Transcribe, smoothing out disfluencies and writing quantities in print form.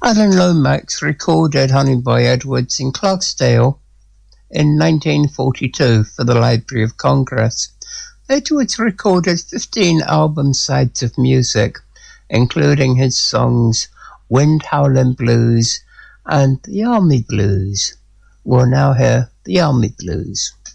Alan Lomax recorded Honey Boy Edwards in Clarksdale in 1942 for the Library of Congress. Edwards recorded 15 album sides of music, including his songs Wind Howlin' Blues and The Army Blues. We'll now hear The Army Blues.